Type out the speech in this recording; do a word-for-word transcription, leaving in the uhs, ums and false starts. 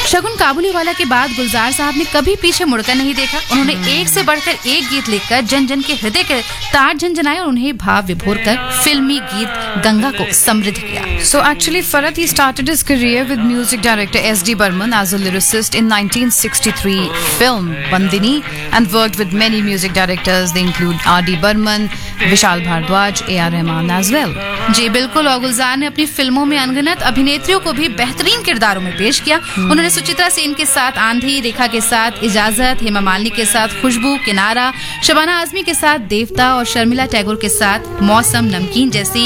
शगुन काबुलीवाला के बाद गुलजार साहब ने कभी पीछे मुड़कर नहीं देखा। उन्होंने एक से बढ़कर एक गीत लिखकर जन जन के हृदय के तार झंझनाए और उन्हें भाव विभोर कर फिल्मी गीत गंगा को समृद्ध किया। So actually, Farhat, he started his career with music director S D Burman as a lyricist in nineteen sixty-three film Bandini and worked with many music directors. They include R D Burman, Vishal Bhardwaj, A R Rahman as well. जी बिल्कुल, और गुलजार ने अपनी फिल्मों में अनगिनत अभिनेत्रियों को भी बेहतरीन किरदारों में पेश किया। उन्होंने सुचित्रा सेन के साथ आंधी, रेखा के साथ इजाजत, हेमा मालिनी के साथ खुशबू, किनारा, शबाना आजमी के साथ देवता और शर्मिला टैगोर के साथ मौसम, नमकीन जैसी